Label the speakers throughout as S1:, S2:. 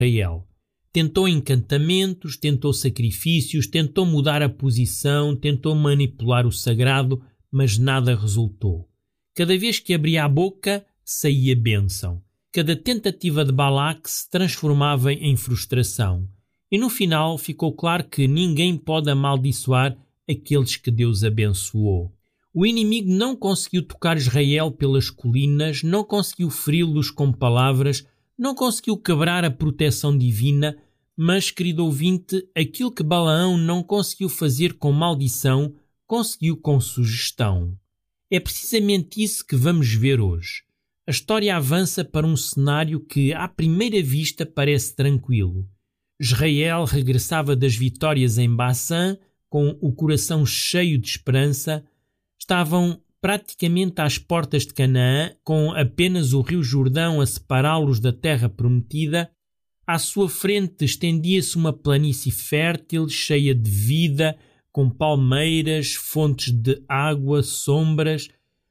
S1: Israel. Tentou encantamentos, tentou sacrifícios, tentou mudar a posição, tentou manipular o sagrado, mas nada resultou. Cada vez que abria a boca, saía bênção. Cada tentativa de Balaque se transformava em frustração. E no final ficou claro que ninguém pode amaldiçoar aqueles que Deus abençoou. O inimigo não conseguiu tocar Israel pelas colinas, não conseguiu feri-los com palavras, não conseguiu quebrar a proteção divina, mas, querido ouvinte, aquilo que Balaão não conseguiu fazer com maldição, conseguiu com sugestão. É precisamente isso que vamos ver hoje. A história avança para um cenário que, à primeira vista, parece tranquilo. Israel regressava das vitórias em Baçã, com o coração cheio de esperança. Estavam praticamente às portas de Canaã, com apenas o rio Jordão a separá-los da terra prometida. À sua frente estendia-se uma planície fértil, cheia de vida, com palmeiras, fontes de água, sombras.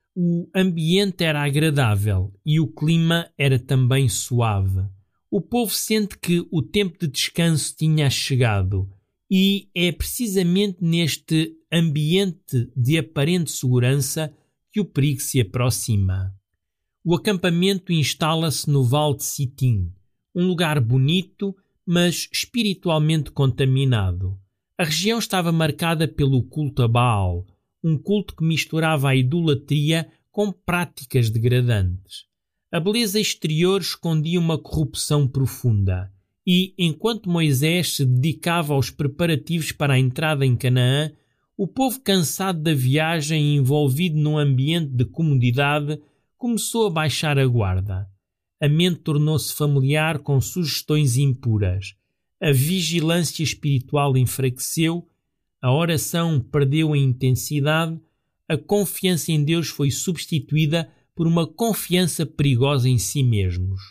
S1: O ambiente era agradável e o clima era também suave. O povo sente que o tempo de descanso tinha chegado e é precisamente neste ambiente de aparente segurança que o perigo se aproxima. O acampamento instala-se no Vale de Sitim, um lugar bonito, mas espiritualmente contaminado. A região estava marcada pelo culto a Baal, um culto que misturava a idolatria com práticas degradantes. A beleza exterior escondia uma corrupção profunda e, enquanto Moisés se dedicava aos preparativos para a entrada em Canaã, o povo, cansado da viagem e envolvido num ambiente de comodidade, começou a baixar a guarda. A mente tornou-se familiar com sugestões impuras. A vigilância espiritual enfraqueceu, a oração perdeu a intensidade, a confiança em Deus foi substituída por uma confiança perigosa em si mesmos.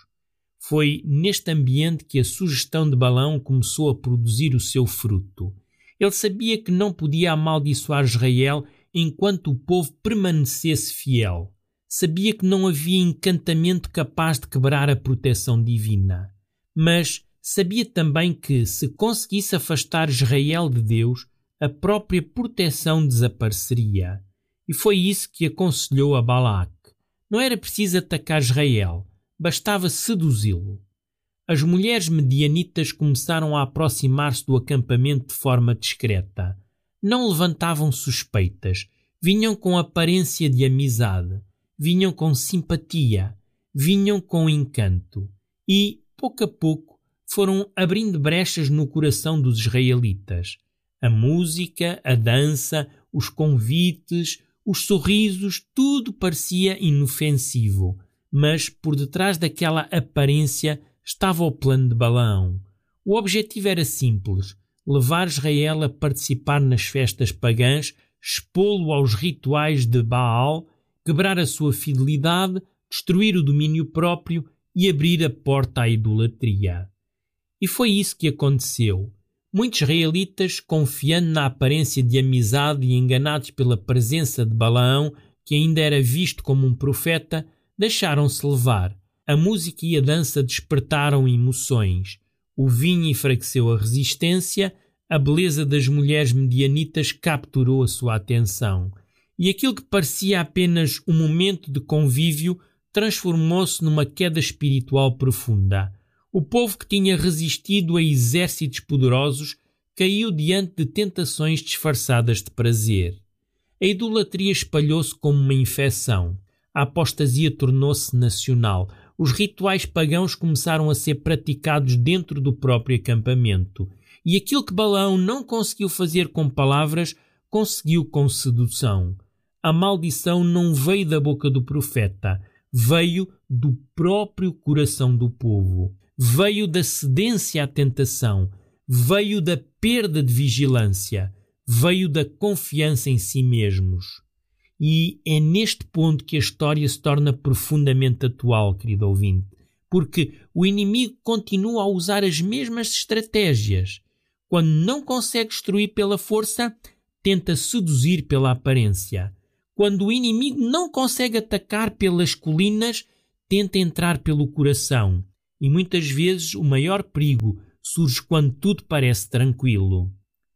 S1: Foi neste ambiente que a sugestão de Balaão começou a produzir o seu fruto. Ele sabia que não podia amaldiçoar Israel enquanto o povo permanecesse fiel. Sabia que não havia encantamento capaz de quebrar a proteção divina. Mas sabia também que, se conseguisse afastar Israel de Deus, a própria proteção desapareceria. E foi isso que aconselhou a Balaque. Não era preciso atacar Israel, bastava seduzi-lo. As mulheres medianitas começaram a aproximar-se do acampamento de forma discreta. Não levantavam suspeitas, vinham com aparência de amizade, vinham com simpatia, vinham com encanto e, pouco a pouco, foram abrindo brechas no coração dos israelitas. A música, a dança, os convites, os sorrisos, tudo parecia inofensivo, mas por detrás daquela aparência estava o plano de Balaão. O objetivo era simples: levar Israel a participar nas festas pagãs, expô-lo aos rituais de Baal, quebrar a sua fidelidade, destruir o domínio próprio e abrir a porta à idolatria. E foi isso que aconteceu. Muitos israelitas, confiando na aparência de amizade e enganados pela presença de Balaão, que ainda era visto como um profeta, deixaram-se levar. A música e a dança despertaram emoções. O vinho enfraqueceu a resistência, a beleza das mulheres medianitas capturou a sua atenção. E aquilo que parecia apenas um momento de convívio transformou-se numa queda espiritual profunda. O povo que tinha resistido a exércitos poderosos caiu diante de tentações disfarçadas de prazer. A idolatria espalhou-se como uma infecção. A apostasia tornou-se nacional. Os rituais pagãos começaram a ser praticados dentro do próprio acampamento. E aquilo que Balaão não conseguiu fazer com palavras, conseguiu com sedução. A maldição não veio da boca do profeta, veio do próprio coração do povo. Veio da cedência à tentação, veio da perda de vigilância, veio da confiança em si mesmos. E é neste ponto que a história se torna profundamente atual, querido ouvinte, porque o inimigo continua a usar as mesmas estratégias. Quando não consegue destruir pela força, tenta seduzir pela aparência. Quando o inimigo não consegue atacar pelas colinas, tenta entrar pelo coração. e muitas vezes o maior perigo surge quando tudo parece tranquilo.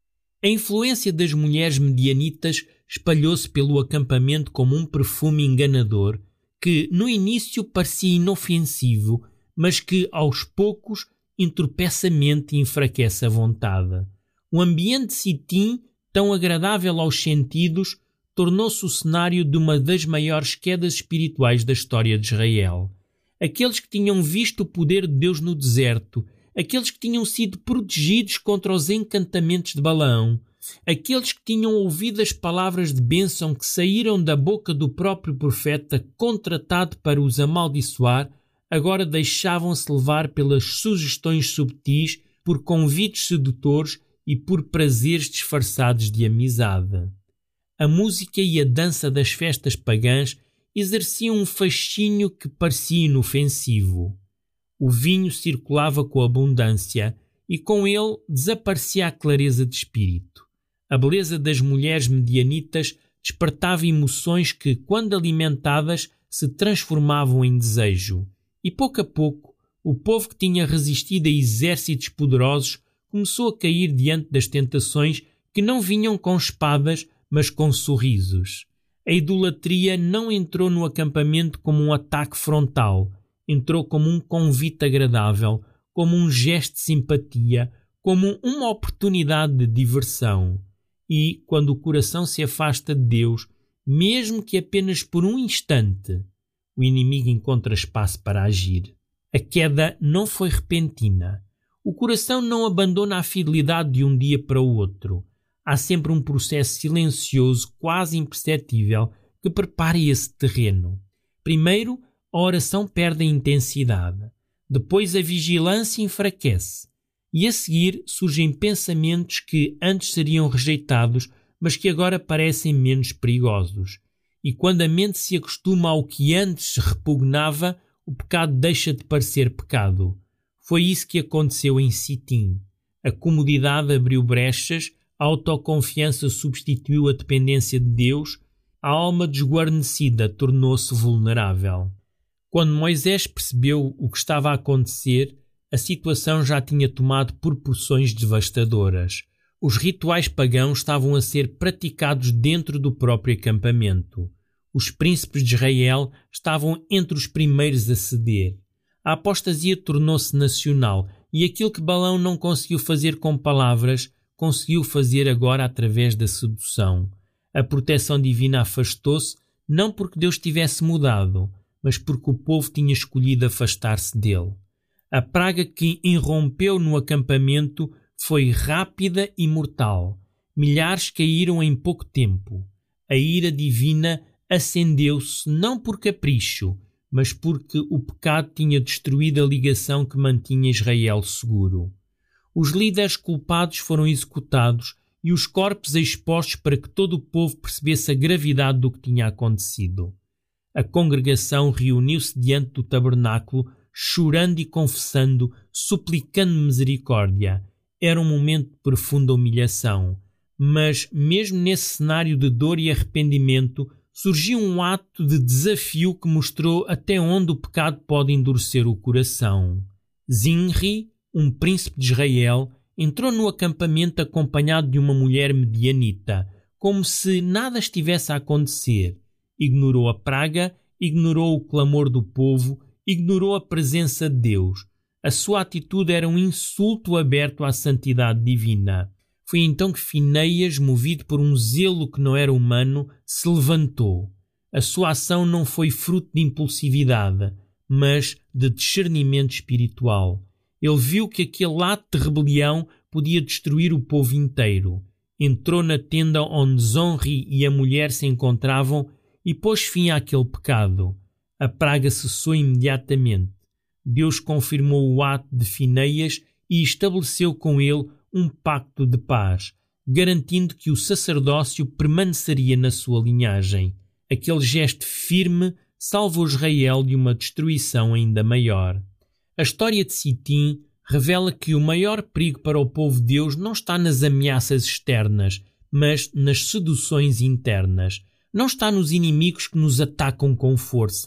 S1: A influência das mulheres medianitas espalhou-se pelo acampamento como um perfume enganador que no início parecia inofensivo, mas que aos poucos entorpece a mente e enfraquece a vontade. O ambiente de Sitim, tão agradável aos sentidos, tornou-se o cenário de uma das maiores quedas espirituais da história de Israel. Aqueles que tinham visto o poder de Deus no deserto, aqueles que tinham sido protegidos contra os encantamentos de Balaão, aqueles que tinham ouvido as palavras de bênção que saíram da boca do próprio profeta contratado para os amaldiçoar, agora deixavam-se levar pelas sugestões subtis, por convites sedutores e por prazeres disfarçados de amizade. A música e a dança das festas pagãs exerciam um fascínio que parecia inofensivo. O vinho circulava com abundância e com ele desaparecia a clareza de espírito. A beleza das mulheres medianitas despertava emoções que, quando alimentadas, se transformavam em desejo. E pouco a pouco, o povo que tinha resistido a exércitos poderosos começou a cair diante das tentações que não vinham com espadas, mas com sorrisos. A idolatria não entrou no acampamento como um ataque frontal, entrou como um convite agradável, como um gesto de simpatia, como uma oportunidade de diversão. E, quando o coração se afasta de Deus, mesmo que apenas por um instante, o inimigo encontra espaço para agir. A queda não foi repentina. O coração não abandona a fidelidade de um dia para o outro. Há sempre um processo silencioso, quase imperceptível, que prepara esse terreno. Primeiro, a oração perde a intensidade. Depois, a vigilância enfraquece. E a seguir surgem pensamentos que antes seriam rejeitados, mas que agora parecem menos perigosos. E quando a mente se acostuma ao que antes repugnava, o pecado deixa de parecer pecado. Foi isso que aconteceu em Sitim. A comodidade abriu brechas, a autoconfiança substituiu a dependência de Deus, a alma desguarnecida tornou-se vulnerável. Quando Moisés percebeu o que estava a acontecer, a situação já tinha tomado proporções devastadoras. Os rituais pagãos estavam a ser praticados dentro do próprio acampamento. Os príncipes de Israel estavam entre os primeiros a ceder. A apostasia tornou-se nacional e aquilo que Balaão não conseguiu fazer com palavras, conseguiu fazer agora através da sedução. A proteção divina afastou-se, não porque Deus tivesse mudado, mas porque o povo tinha escolhido afastar-se dele. A praga que irrompeu no acampamento foi rápida e mortal. Milhares caíram em pouco tempo. A ira divina acendeu-se não por capricho, mas porque o pecado tinha destruído a ligação que mantinha Israel seguro. Os líderes culpados foram executados e os corpos expostos para que todo o povo percebesse a gravidade do que tinha acontecido. A congregação reuniu-se diante do tabernáculo, chorando e confessando, suplicando misericórdia. Era um momento de profunda humilhação. Mas, mesmo nesse cenário de dor e arrependimento, surgiu um ato de desafio que mostrou até onde o pecado pode endurecer o coração. Zinri, um príncipe de Israel, entrou no acampamento acompanhado de uma mulher medianita, como se nada estivesse a acontecer. Ignorou a praga, ignorou o clamor do povo, ignorou a presença de Deus. A sua atitude era um insulto aberto à santidade divina. Foi então que Finéias, movido por um zelo que não era humano, se levantou. A sua ação não foi fruto de impulsividade, mas de discernimento espiritual. Ele viu que aquele ato de rebelião podia destruir o povo inteiro. Entrou na tenda onde Zonri e a mulher se encontravam e pôs fim àquele pecado. A praga cessou imediatamente. Deus confirmou o ato de Finéias e estabeleceu com ele um pacto de paz, garantindo que o sacerdócio permaneceria na sua linhagem. Aquele gesto firme salvou Israel de uma destruição ainda maior. A história de Sitim revela que o maior perigo para o povo de Deus não está nas ameaças externas, mas nas seduções internas. Não está nos inimigos que nos atacam com força,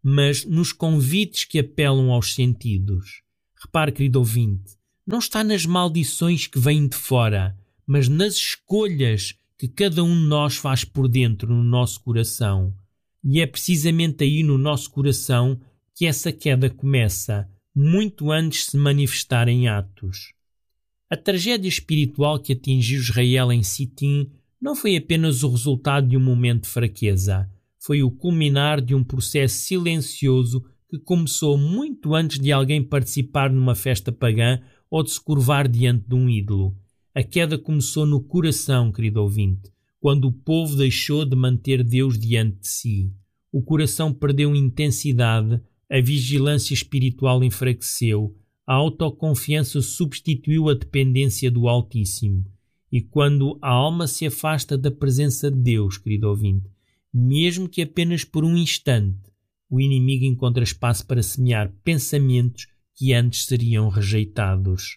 S1: mas nos convites que apelam aos sentidos. Repare, querido ouvinte, não está nas maldições que vêm de fora, mas nas escolhas que cada um de nós faz por dentro no nosso coração. E é precisamente aí no nosso coração que essa queda começa, muito antes de se manifestar em atos. A tragédia espiritual que atingiu Israel em Sitim não foi apenas o resultado de um momento de fraqueza, foi o culminar de um processo silencioso que começou muito antes de alguém participar numa festa pagã ou de se curvar diante de um ídolo. A queda começou no coração, querido ouvinte, quando o povo deixou de manter Deus diante de si. O coração perdeu intensidade, a vigilância espiritual enfraqueceu, a autoconfiança substituiu a dependência do Altíssimo. E quando a alma se afasta da presença de Deus, querido ouvinte, mesmo que apenas por um instante, o inimigo encontra espaço para semear pensamentos que antes seriam rejeitados.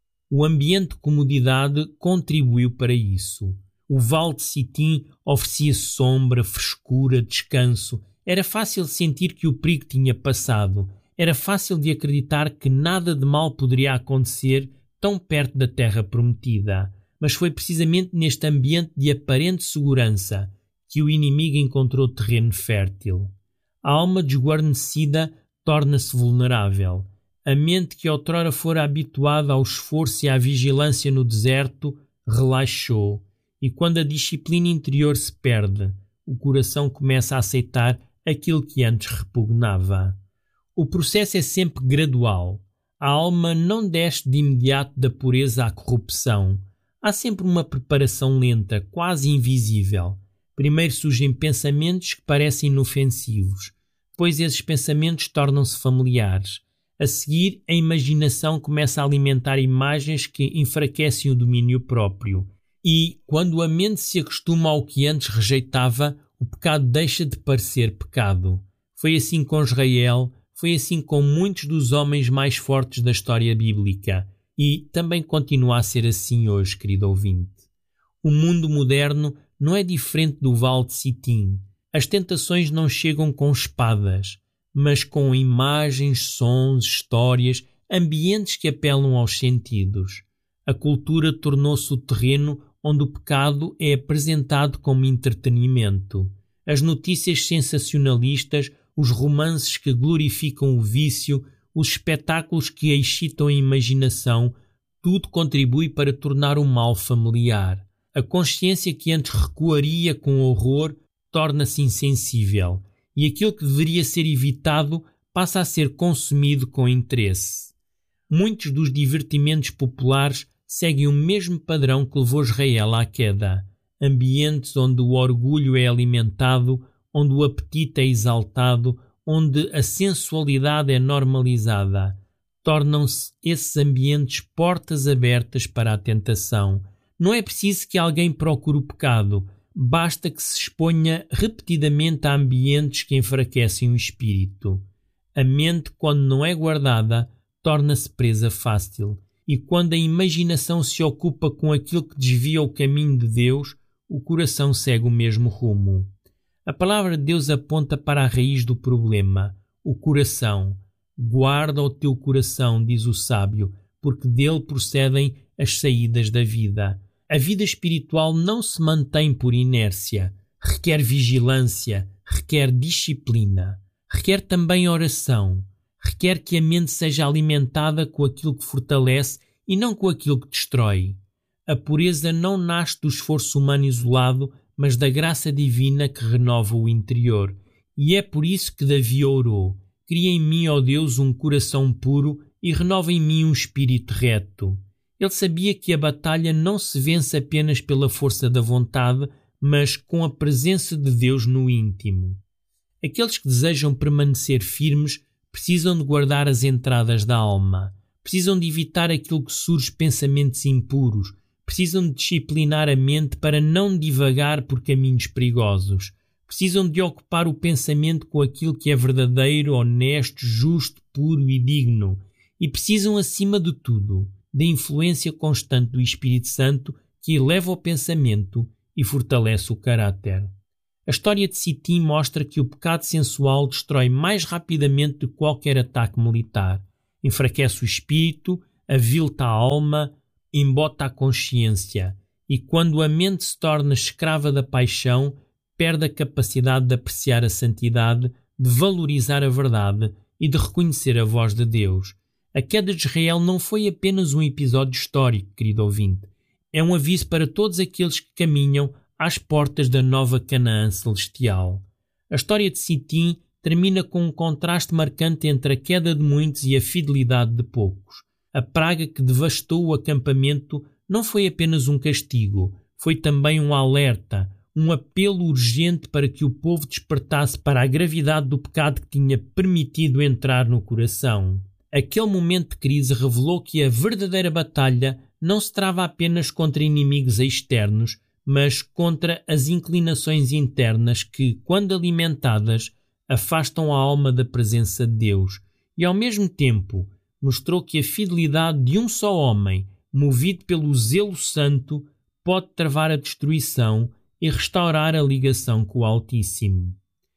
S1: O ambiente de comodidade contribuiu para isso. O vale de Sitim oferecia sombra, frescura, descanso. Era fácil sentir que o perigo tinha passado. Era fácil de acreditar que nada de mal poderia acontecer tão perto da terra prometida. Mas foi precisamente neste ambiente de aparente segurança que o inimigo encontrou terreno fértil. A alma desguarnecida torna-se vulnerável. A mente que outrora fora habituada ao esforço e à vigilância no deserto relaxou. E quando a disciplina interior se perde, o coração começa a aceitar aquilo que antes repugnava. O processo é sempre gradual. A alma não desce de imediato da pureza à corrupção. Há sempre uma preparação lenta, quase invisível. Primeiro surgem pensamentos que parecem inofensivos. Depois esses pensamentos tornam-se familiares. A seguir, a imaginação começa a alimentar imagens que enfraquecem o domínio próprio. E, quando a mente se acostuma ao que antes rejeitava, o pecado deixa de parecer pecado. Foi assim com Israel, foi assim com muitos dos homens mais fortes da história bíblica. E também continua a ser assim hoje, querido ouvinte. O mundo moderno não é diferente do vale de Sitim. As tentações não chegam com espadas, mas com imagens, sons, histórias, ambientes que apelam aos sentidos. A cultura tornou-se o terreno onde o pecado é apresentado como entretenimento. As notícias sensacionalistas, os romances que glorificam o vício, os espetáculos que excitam a imaginação, tudo contribui para tornar o mal familiar. A consciência que antes recuaria com horror torna-se insensível, e aquilo que deveria ser evitado passa a ser consumido com interesse. Muitos dos divertimentos populares seguem o mesmo padrão que levou Israel à queda. Ambientes onde o orgulho é alimentado, onde o apetite é exaltado, onde a sensualidade é normalizada. Tornam-se esses ambientes portas abertas para a tentação. Não é preciso que alguém procure o pecado, basta que se exponha repetidamente a ambientes que enfraquecem o espírito. A mente, quando não é guardada, torna-se presa fácil, e quando a imaginação se ocupa com aquilo que desvia o caminho de Deus, o coração segue o mesmo rumo. A palavra de Deus aponta para a raiz do problema, o coração. Guarda o teu coração, diz o sábio, porque dele procedem as saídas da vida. A vida espiritual não se mantém por inércia, requer vigilância, requer disciplina, requer também oração, requer que a mente seja alimentada com aquilo que fortalece e não com aquilo que destrói. A pureza não nasce do esforço humano isolado, mas da graça divina que renova o interior. E é por isso que Davi orou: cria em mim, ó Deus, um coração puro e renova em mim um espírito reto. Ele sabia que a batalha não se vence apenas pela força da vontade, mas com a presença de Deus no íntimo. Aqueles que desejam permanecer firmes precisam de guardar as entradas da alma, precisam de evitar aquilo que surge pensamentos impuros, precisam de disciplinar a mente para não divagar por caminhos perigosos, precisam de ocupar o pensamento com aquilo que é verdadeiro, honesto, justo, puro e digno, e precisam, acima de tudo, da influência constante do Espírito Santo que eleva o pensamento e fortalece o caráter. história de Sitim mostra que o pecado sensual destrói mais rapidamente do que qualquer ataque militar. Enfraquece o espírito, avilta a alma, embota a consciência e, quando a mente se torna escrava da paixão, perde a capacidade de apreciar a santidade, de valorizar a verdade e de reconhecer a voz de Deus. A queda de Israel não foi apenas um episódio histórico, querido ouvinte. É um aviso para todos aqueles que caminham às portas da nova Canaã celestial. A história de Sitim termina com um contraste marcante entre a queda de muitos e a fidelidade de poucos. A praga que devastou o acampamento não foi apenas um castigo, foi também um alerta, um apelo urgente para que o povo despertasse para a gravidade do pecado que tinha permitido entrar no coração. Aquele momento de crise revelou que a verdadeira batalha não se trava apenas contra inimigos externos, mas contra as inclinações internas que, quando alimentadas, afastam a alma da presença de Deus, e ao mesmo tempo mostrou que a fidelidade de um só homem, movido pelo zelo santo, pode travar a destruição e restaurar a ligação com o Altíssimo.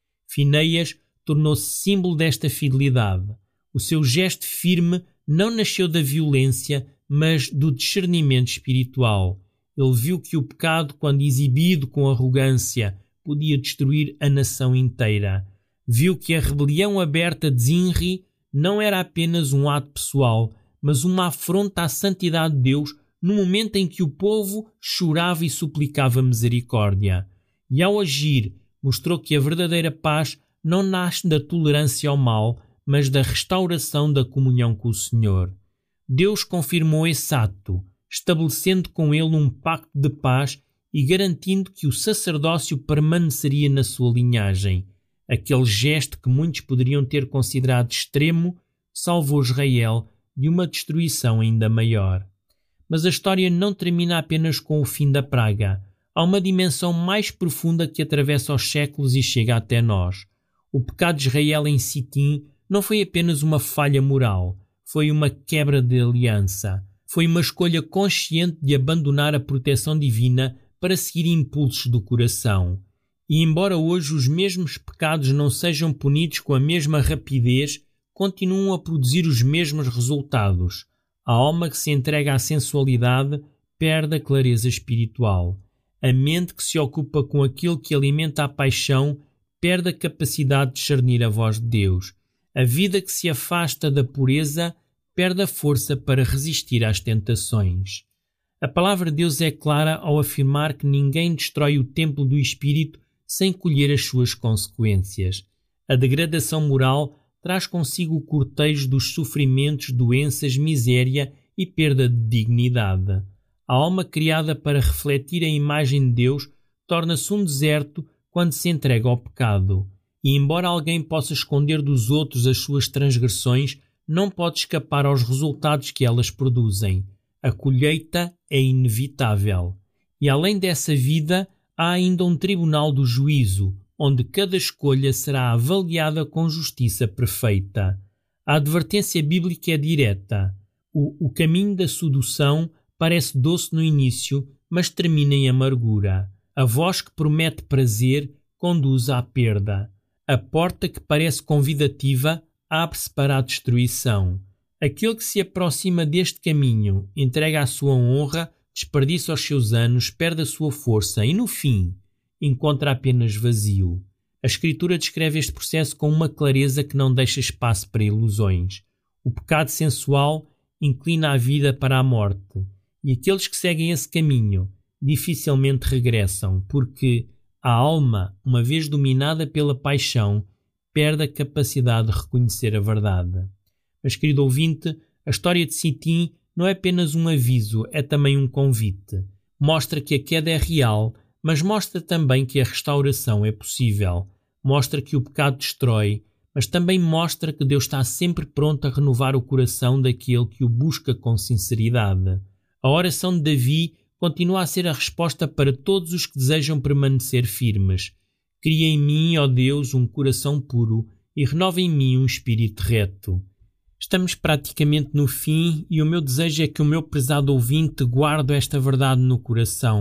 S1: Finéias tornou-se símbolo desta fidelidade. O seu gesto firme não nasceu da violência, mas do discernimento espiritual. Ele viu que o pecado, quando exibido com arrogância, podia destruir a nação inteira. Viu que a rebelião aberta de Zinri não era apenas um ato pessoal, mas uma afronta à santidade de Deus no momento em que o povo chorava e suplicava misericórdia. E ao agir, mostrou que a verdadeira paz não nasce da tolerância ao mal, mas da restauração da comunhão com o Senhor. Deus confirmou esse ato, estabelecendo com ele um pacto de paz e garantindo que o sacerdócio permaneceria na sua linhagem. Aquele gesto que muitos poderiam ter considerado extremo salvou Israel de uma destruição ainda maior. Mas a história não termina apenas com o fim da praga. Há uma dimensão mais profunda que atravessa os séculos e chega até nós. O pecado de Israel em Sitim não foi apenas uma falha moral, foi uma quebra de aliança. Foi uma escolha consciente de abandonar a proteção divina para seguir impulsos do coração. E embora hoje os mesmos pecados não sejam punidos com a mesma rapidez, continuam a produzir os mesmos resultados. A alma que se entrega à sensualidade perde a clareza espiritual. A mente que se ocupa com aquilo que alimenta a paixão perde a capacidade de discernir a voz de Deus. A vida que se afasta da pureza perde a força para resistir às tentações. A palavra de Deus é clara ao afirmar que ninguém destrói o templo do Espírito sem colher as suas consequências. A degradação moral traz consigo o cortejo dos sofrimentos, doenças, miséria e perda de dignidade. A alma criada para refletir a imagem de Deus torna-se um deserto quando se entrega ao pecado. E embora alguém possa esconder dos outros as suas transgressões, não pode escapar aos resultados que elas produzem. A colheita é inevitável. E além dessa vida, há ainda um tribunal do juízo, onde cada escolha será avaliada com justiça perfeita. A advertência bíblica é direta. O caminho da sedução parece doce no início, mas termina em amargura. A voz que promete prazer conduz à perda. A porta que parece convidativa abre-se para a destruição. Aquele que se aproxima deste caminho entrega a sua honra, desperdiça os seus anos, perde a sua força e, no fim, encontra apenas vazio. A Escritura descreve este processo com uma clareza que não deixa espaço para ilusões. O pecado sensual inclina a vida para a morte, e aqueles que seguem esse caminho dificilmente regressam, porque a alma, uma vez dominada pela paixão, perde a capacidade de reconhecer a verdade. Mas, querido ouvinte, a história de Sitim não é apenas um aviso, é também um convite. Mostra que a queda é real, mas mostra também que a restauração é possível. Mostra que o pecado destrói, mas também mostra que Deus está sempre pronto a renovar o coração daquele que o busca com sinceridade. A oração de Davi continua a ser a resposta para todos os que desejam permanecer firmes. Cria em mim, ó Deus, um coração puro e renova em mim um espírito reto. Estamos praticamente no fim e o meu desejo é que o meu prezado ouvinte guarde esta verdade no coração.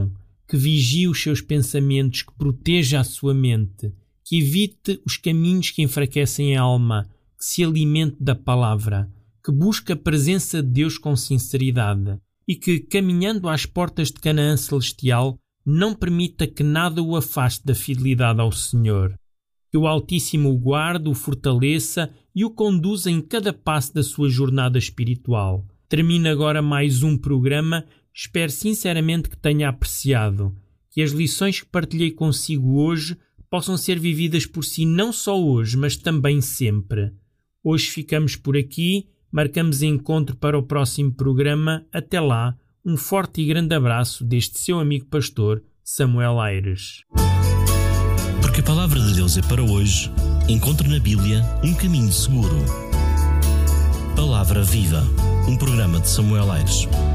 S1: que vigie os seus pensamentos, que proteja a sua mente, que evite os caminhos que enfraquecem a alma, que se alimente da palavra, que busque a presença de Deus com sinceridade e que, caminhando às portas de Canaã celestial, não permita que nada o afaste da fidelidade ao Senhor. Que o Altíssimo o guarde, o fortaleça e o conduza em cada passo da sua jornada espiritual. Termina agora mais um programa. Espero sinceramente que tenha apreciado, que as lições que partilhei consigo hoje possam ser vividas por si não só hoje, mas também sempre. Hoje ficamos por aqui, marcamos encontro para o próximo programa. Até lá, um forte e grande abraço deste seu amigo pastor, Samuel Aires.
S2: Porque a palavra de Deus é para hoje, encontre na Bíblia um caminho seguro. Palavra Viva, um programa de Samuel Aires.